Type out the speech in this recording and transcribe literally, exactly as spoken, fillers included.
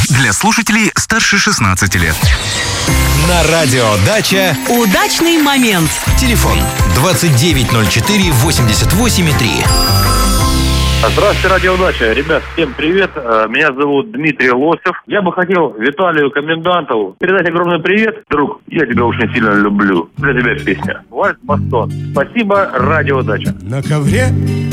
Для слушателей старше шестнадцати лет. На радио «Дача» удачный момент. Телефон двадцать девять ноль четыре восемьдесят восемь три. Здравствуйте, радио «Дача». Ребят, всем привет. Меня зовут Дмитрий Лосев. Я бы хотел Виталию Комендантову передать огромный привет. Друг, я тебя очень сильно люблю. Для тебя песня. Вальс Бастон. Спасибо, радио «Дача». На ковре